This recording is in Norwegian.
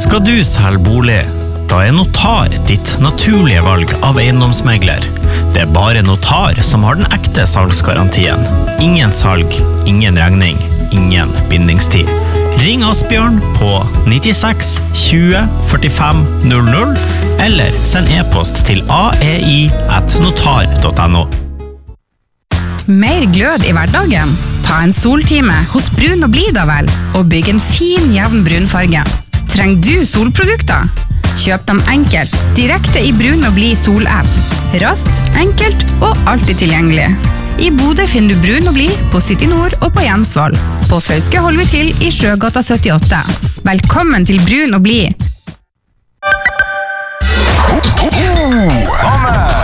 Skal du selge bolig? Da Notar ditt naturlige valg av eiendomsmegler. Det bare Notar som har den ekte salgsgarantien. Ingen salg, ingen regning, ingen bindingstid. Ring Asbjørn på 96 20 45 00 eller send e-post til aei@notar.no. Mer glød i hverdagen? Ta en soltime hos Brun og Blid da vel, og bygg en fin, jevn brunfarge. Trenger du solprodukter? Kjøp dem enkelt, direkte i Brun og Blid sol-app. Raskt, enkelt og alltid tilgjengelig. I Bodø finner du Brun og Blid på City Nord og på Jensvoll. På Fauske holder vi til i Sjøgata 78. Velkommen til Brun og Blid! Sommer!